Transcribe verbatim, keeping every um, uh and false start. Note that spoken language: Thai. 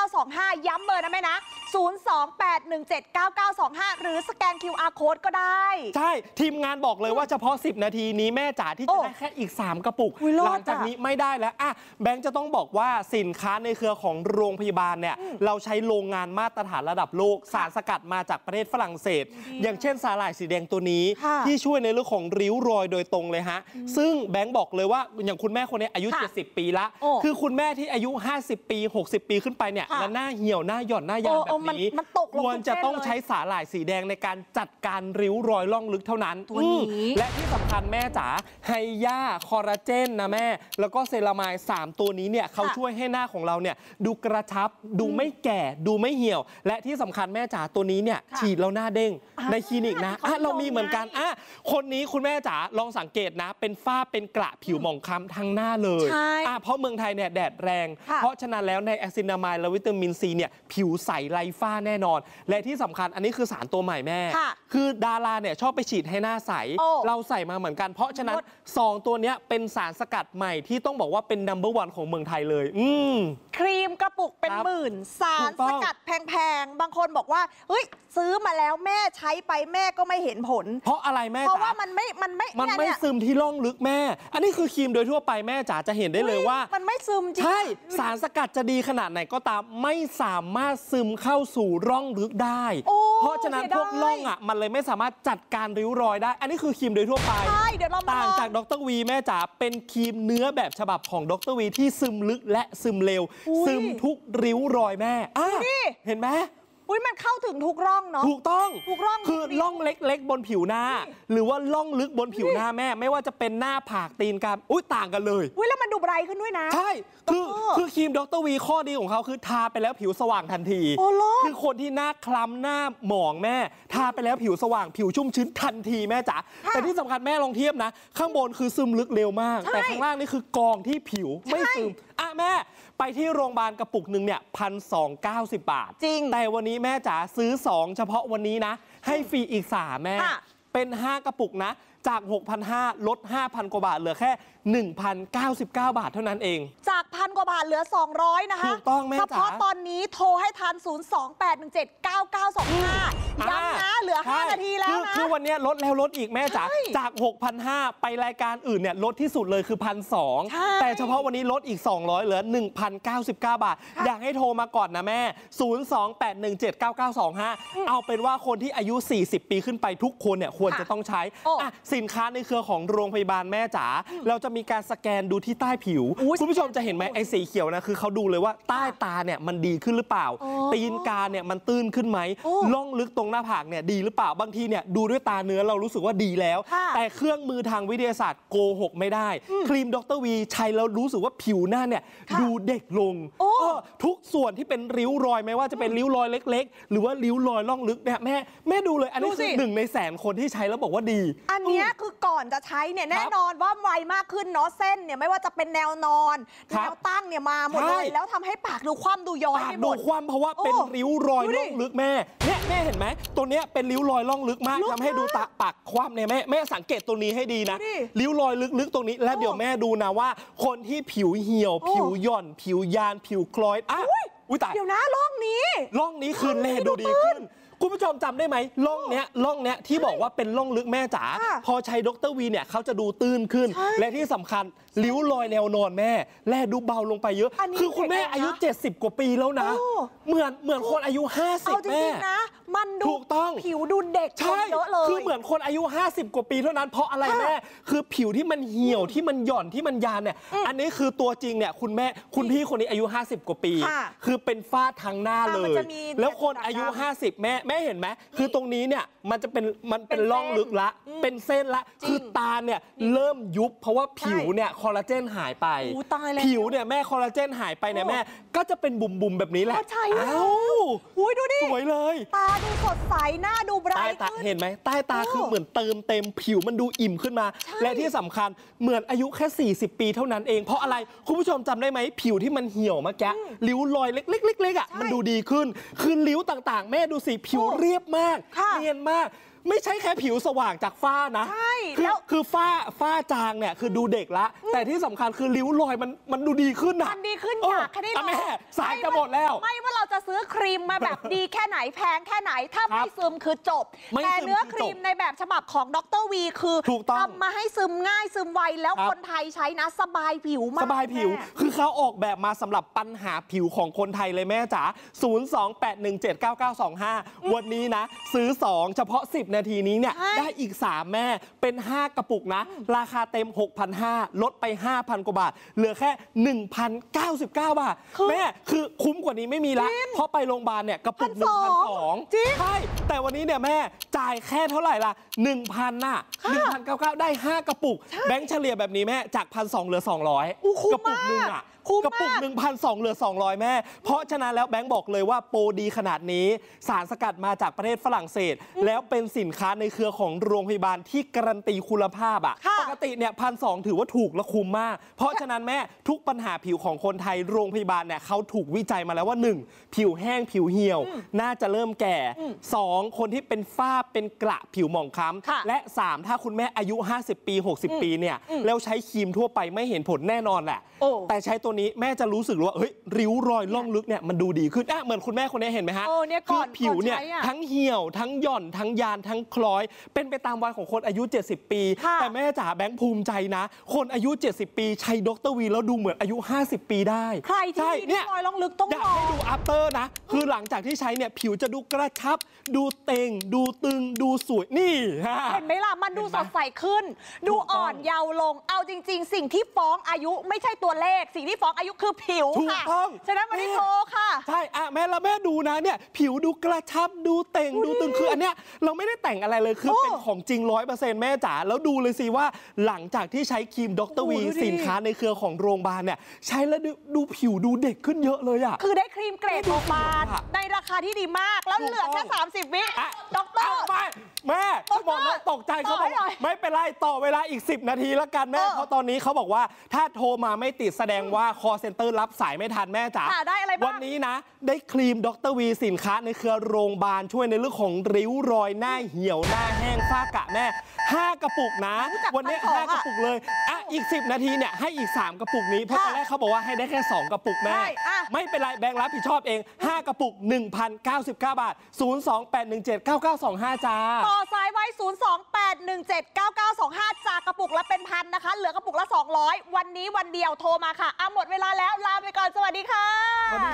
สองห้า ย้ำเบอร์นะแม่นะ ศูนย์ สอง แปด หนึ่ง เจ็ด เก้า เก้า สอง ห้า หรือสแกน คิว อาร์ Code ก็ได้ใช่ทีมงานบอกเลยว่าเฉพาะสิบนาทีนี้แม่จ๋าที่จะได้แค่อีกสามกระปุกหลังจากนี้ไม่ได้แล้วอ่ะแบงค์จะต้องบอกว่าสินค้าในเครือของโรงพยาบาลเนี่ยเราใช้โรงงานมาตรฐานระดับโลกสารสกัดมาจากประเทศฝรั่งเศสอย่างเช่นสาหร่ายสีแดงตัวนี้ที่ช่วยในเรื่องของริ้วรอยโดยตรงเลยฮะซึ่งแบงค์บอกเลยว่าอย่างคุณแม่คนนี้อายุเจ็ดสิบปีละคือคุณแม่ที่อายุห้าสิบปีหกสิบปีขึ้นไปเนี่ยแล้วหน้าเหี่ยวหน้าหย่อนหน้ายานแบบนี้ควรจะต้องใช้สาหร่ายสีแดงในการจัดการริ้วรอยล่องลึกเท่านั้นและที่สำคัญแม่จ๋าไฮย่าคอลลาเจนนะแม่แล้วก็เซรามายสามตัวนี้เนี่ยเขาช่วยให้หน้าของเราเนี่ยดูกระชับดูไม่แก่ดูไม่เหี่ยวและที่สำคัญแม่จ๋าตัวนี้เนี่ยฉีดแล้วหน้าเด้งในคลินิกนะอ่ะเรามีเหมือนกันอ่ะคนนี้คุณแม่จ๋าลองสังเกตนะเป็นฝ้าเป็นกระผิวหมองคล้ำทั้งหน้าเลยอ่ะเพราะเมืองไทยเนี่ยแดดแรงเพราะฉะนั้นแล้วในแอซินามายและวิตามินซีเนี่ยผิวใสไร้ฝ้าแน่นอนและที่สำคัญอันนี้คือสารตัวใหม่แม่คือดาราเนี่ยชอบไปฉีดให้หน้าใสเราใส่มาเหมือนกันเพราะฉะนั้นซองตัวนี้เป็นสารสกัดใหม่ที่ต้องบอกว่าเป็นนัมเบอร์วันของเมืองไทยเลยอืมครีมกระปุกเป็นหมื่นสารสกัดแพงๆบางคนบอกว่าเฮ้ยซื้อมาแล้วแม่ใช้ไปแม่ก็ไม่เห็นผลเพราะอะไรแม่เพราะว่ามันไม่มันไม่มันไม่ซึมที่ร่องลึกแม่อันนี้คือครีมโดยทั่วไปแม่จ๋าจะเห็นได้เลยว่ามันไม่ซึมจริงใช่สารสกัดจะดีขนาดไหนก็ตามไม่สามารถซึมเข้าสู่ร่องลึกได้เพราะฉะนั้นพวกร่องอ่ะมันเลยไม่สามารถจัดการริ้วรอยได้อันนี้คือครีมโดยทั่วไปต่างจากดร.วีแม่จ๋าเป็นครีมเนื้อแบบฉบับของดร.วีที่ซึมลึกและซึมเร็วซึมทุกริ้วรอยแม่เห็นไหมอุ้ยมันเข้าถึงทุกร่องเนาะถูกต้องทุกร่องคือร่องเล็กๆบนผิวหน้าหรือว่าร่องลึกบนผิวหน้าแม่ไม่ว่าจะเป็นหน้าผากตีนกามอุ้ยต่างกันเลยอุ้ยแล้วมันดูไบรท์ขึ้นด้วยนะใช่คือคือครีมดร.วีข้อดีของเขาคือทาไปแล้วผิวสว่างทันทีคือคนที่หน้าคล้ำหน้าหมองแม่ทาไปแล้วผิวสว่างผิวชุ่มชื้นทันทีแม่จ๋าแต่ที่สำคัญแม่ลองเทียบนะข้างบนคือซึมลึกเร็วมากแต่ข้างล่างนี่คือกองที่ผิวไม่ซึมอ่ะแม่ไปที่โรงพยาบาลกระปุกหนึ่งเนี่ยพันสองเก้าสิบบาทจริงแต่วันนี้แม่จ๋าซื้อสองเฉพาะวันนี้นะให้ฟรีอีกสามแม่เป็นห้ากระปุกนะจาก หกพันห้าร้อย ลด ห้าพัน กว่าบาทเหลือแค่ หนึ่งพันเก้าสิบเก้า บาทเท่านั้นเองจากพันกว่าบาทเหลือสองร้อยนะคะถูกต้องแม่จ๋าเฉพาะตอนนี้โทรให้ทัน ศูนย์ สอง แปด หนึ่ง เจ็ด เก้า เก้า สอง ห้า ย้ำนะเหลือห้านาทีแล้วนะคือวันนี้ลดแล้วลดอีกแม่จ๋าจาก หกพันห้าร้อย ไปรายการอื่นเนี่ยลดที่สุดเลยคือ หนึ่งพันสองร้อย แต่เฉพาะวันนี้ลดอีกสองร้อยเหลือ หนึ่งพันเก้าสิบเก้า บาทอยากให้โทรมาก่อนนะแม่ ศูนย์ สอง แปด หนึ่ง เจ็ด เก้า เก้า สอง ห้า เอาเป็นว่าคนที่อายุสี่สิบปีขึ้นไปทุกคนเนี่ยควรจะต้องใช้สินค้าในเครือของโรงพยาบาลแม่จ๋าเราจะมีการสแกนดูที่ใต้ผิวคุณผู้ชมจะเห็นไหมไอ้สีเขียวนะคือเขาดูเลยว่าใต้ตาเนี่ยมันดีขึ้นหรือเปล่าตีนกาเนี่ยมันตื้นขึ้นไหมล่องลึกตรงหน้าผากเนี่ยดีหรือเปล่าบางทีเนี่ยดูด้วยตาเนื้อเรารู้สึกว่าดีแล้วแต่เครื่องมือทางวิทยาศาสตร์โกหกไม่ได้ครีมดร.วีใช้แล้วรู้สึกว่าผิวหน้าเนี่ยดูเด็กลงทุกส่วนที่เป็นริ้วรอยไม่ว่าจะเป็นริ้วรอยเล็กๆหรือว่าริ้วรอยล่องลึกเนี่ยแม่แม่ดูเลยอันนี้คือหนึ่งในแสนคนที่ใช้แล้วบอกว่าดีอันนี้คือก่อนจะใช้เนี่ยแน่นอนว่าไวมากขึ้นเนาะเส้นเนี่ยไม่ว่าจะเป็นแนวนอนแนวตั้งเนี่ยมาหมดเลยแล้วทำให้ปากดูคว่ำดูย้อยไปหมดดูคว่ำเพราะว่าเป็นริ้วรอยล่องลึกแม่เนี่ยแม่เห็นไหมตัวเนี้ยเป็นริ้วรอยล่องลึกมากทำให้ดูตาปากคว่ำเนี่ยแม่แม่สังเกตตัวนี้ให้ดีนะริ้วรอยลึกๆตรงนี้แล้วเดี๋ยวแม่ดูนะว่าคนที่ผิวเหี่ยวผิวหย่อนผิวยานผิวคล้อยอ่ะอุ้ยตายเดี๋ยวนะร่องนี้ร่องนี้คือแลดูดีขึ้นคุณผู้ชมจำได้ไหมร่องเนี้ยร่องเนี้ยที่บอกว่าเป็นร่องลึกแม่จ๋าพอใช้ดร.วีเนี่ยเขาจะดูตื้นขึ้นและที่สำคัญริ้วรอยแนวนอนแม่แลดูเบาลงไปเยอะคือคุณแม่อายุเจ็ดสิบกว่าปีแล้วนะเหมือนเหมือนคนอายุห้าสิบแม่นะมันดูถูกต้องผิวดูเด็กเยอะเลยคือเหมือนคนอายุห้าสิบกว่าปีเท่านั้นเพราะอะไรแม่คือผิวที่มันเหี่ยวที่มันหย่อนที่มันยานเนี่ยอันนี้คือตัวจริงเนี่ยคุณแม่คุณพี่คนนี้อายุห้าสิบกว่าปีคือเป็นฝ้าทางหน้าเลยแล้วคนอายุห้าสิบแม่แม่เห็นไหมคือตรงนี้เนี่ยมันจะเป็นมันเป็นร่องลึกละเป็นเส้นละคือตาเนี่ยเริ่มยุบเพราะว่าผิวเนี่ยคอลลาเจนหายไปผิวเนี่ยแม่คอลลาเจนหายไปเนี่ยแม่ก็จะเป็นบุ๋มๆแบบนี้แหละใช่อ้าวอุ้ยดูดิสวยเลยตาดูสดใสหน้าดูไบรท์ขึ้นเห็นไหมใต้ตาคือเหมือนเติมเต็มผิวมันดูอิ่มขึ้นมาและที่สำคัญเหมือนอายุแค่สี่สิบปีเท่านั้นเองเพราะอะไรคุณผู้ชมจำได้ไหมผิวที่มันเหี่ยวเมื่อกี้ริ้วรอยเล็กๆๆอ่ะมันดูดีขึ้นคือริ้วต่างๆแม่ดูสิผิวเรียบมากเนียนมากไม่ใช่แค่ผิวสว่างจากฝ้านะคือแล้วคือฝ้าฝ้าจางเนี่ยคือดูเด็กละแต่ที่สำคัญคือริ้วรอยมันมันดูดีขึ้นนะมันดีขึ้นเอออยากแค่ได้ลแต่องแม่สายจะหมดแล้วไม่ว่าเราจะซื้อครีมมาแบบ ดีแค่ไหนแพงแค่ไหนถ้าครัไม่บซึมคือจบไม่แต่ซึมเนื้อคือครีจมบในแบบฉบับของดรวีคือถูกต้องทำมาให้ซึมง่ายซึมไวแล้วครับคนไทยใช้นะสบายผิวมากสบายผิวแม่คือเขาออกแบบมาสำหรับปัญหาผิวของคนไทยเลยแม่จ๋า ศูนย์ สอง แปด หนึ่ง เจ็ด เก้า เก้า สอง ห้า วันนี้นะ ซื้อ สอง เฉพาะ สิบ นาทีนี้เนี่ยใช่ได้อีก สาม แม่ เป็น ห้า กระปุกนะ ราคาเต็ม หกพันห้าร้อย ลดไป ห้าพัน กว่าบาท เหลือแค่ หนึ่งพันเก้าสิบเก้า บาทคือแม่ คือคุ้มกว่านี้ไม่มีละ เพราะไปโรงพยาบาลเนี่ยกระปุก หนึ่งพันสองร้อยจริงใช่ แต่วันนี้เนี่ยแม่จ่ายแค่เท่าไหร่ล่ะ หนึ่งพัน น่ะ หนึ่งพันเก้าสิบเก้า ได้ ห้า กระปุก แบงค์เฉลี่ยแบบนี้แม่จาก หนึ่งพันสองร้อย เหลือ สองร้อยอู้คุ้มกระปุกหนึ่งมากอ่ะคุ้มกระปุกมากหนึ่งพันสองร้อย เหลือ สองร้อย แม่ เพราะฉะนั้นแล้วแบงค์บอกเลยว่าโปรดีขนาดนี้ สารสกัดมาจากประเทศฝรั่งเศส แล้วเป็นสินค้าในเครือของโรงพยาบาลที่การันตีคุณภาพอ่ะค่ะปกติเนี่ยพันสองถือว่าถูกและคุ้มมาก เพราะฉะนั้นแม่ทุกปัญหาผิวของคนไทยโรงพยาบาลเนี่ยเขาถูกวิจัยมาแล้วว่า หนึ่ง ผิวแห้งผิวเหี่ยว น่าจะเริ่มแก่ สอง คนที่เป็นฝ้าเป็นกระผิวหมองคล้ค่ะำและ สาม ถ้าคุณแม่อายุ ห้าสิบ ปี หกสิบ ปีเนี่ยแล้วใช้ครีมทั่วไปไม่เห็นผลแน่นอนแหละโอ้แต่ใช้ตัวนี้แม่จะรู้สึกว่าเฮ้ยริ้วรอยล่องลึกเนี่ยมันดูดีขึ้นอ่ะเหมือนคุณแม่คนนี้เห็นไหมฮะโอ้เนี่ยก่อนคือผิวเนี่ยก่อนใช้อะทั้งเหี่ยวทั้งหย่อนทั้งยานทั้งคล้อย เป็นไปตามวัยของคนอายุ เจ็ดสิบ ปีค่ะแต่แม่จ๋าแบงค์ภูมิใจนะ คนอายุ เจ็ดสิบ ปีใช้ดรวีแล้วดูเหมือนอายุ ห้าสิบ ปีได้ใครที่ใช่มีเนี่ยรอยลองลึกต้องอยากลองให้ดู after นะ คือหลังจากที่ใช้เนี่ยผิวจะดูกระชับ ดูเต่ง ดูตึง ดูสวยนี่ฮะเห็นไหมล่ะ มันดูเห็นไหสมดใสขึ้น ดูถูกต้องอ่อนเยาว์ลง เอาจริง ๆ สิ่งที่ฟ้องอายุไม่ใช่ตัวเลข สิ่งที่ฟ้องอายุคือผิวถูกค่ะต้องฉะนั้นวันนี้โทรค่ะใช่อะแม่แล้วแม่ดูนะเนี่ยผิวดูกระชับดูเต่งดูดูดิตึงคืออันเนี้ยเราไม่ได้แต่งอะไรเลยคือโอ้เป็นของจริงร้อยเปอร์เซ็นต์แม่จ๋าแล้วดูเลยสิว่าหลังจากที่ใช้ครีมดรโอ้วีดูดิสินค้าในเครือของโรงพยาบาลเนี่ยใช้แล้วดูดูผิวดูเด็กขึ้นเยอะเลยอ่ะคือได้ครีมเกรดโรงพยาบาลค่ะในราคาที่ดีมาก แล้วถูกเหลือแค่ต้องสามสิบ วิอ่ะด็อกเตอเอาร์ไปแม่เขาบอกแล้วตกใจเขาบอกต่อให้หน่อยไม่เป็นไรต่อเวลาอีก สิบ นาทีแล้วกันแม่เออเพราะตอนนี้เขาบอกว่าถ้าโทรมาไม่ติดแสดงว่า call center รับสายไม่ทันแม่จ๋าค่ะได้อะไรบ้างวันนี้นะ ได้ครีมดรวีสินค้าในเครือโรงพยาบาลช่วยในเรื่องของริ้วรอยหน้าเหี่ยวหน้าแห้งฝ้ากระแม่ห้ากระปุกนะรู้จักวันนี้พันสองห้ากระปุกเลยอ่ะอีก สิบ นาทีเนี่ยให้อีก สาม กระปุกนี้เพราะตอนแรกเขาบอกว่าให้ได้แค่ สอง กระปุกแม่ใช่อ่ะไม่เป็นไรแบงค์รับผิดชอบเอง ห้า กระปุก หนึ่งพันเก้าสิบเก้า บาท ศูนย์ สอง แปด หนึ่ง เจ็ด เก้า เก้า สอง ห้า จ้าต่อสายไว้ ศูนย์ สอง แปด หนึ่ง เจ็ด เก้า เก้า สอง ห้า จากกระปุกละเป็นพันนะคะ เหลือกระปุกละ สองร้อย วันนี้วันเดียวโทรมาค่ะอ่ะหมดเวลาแล้ว ลาไปก่อน สวัสดีค่ะ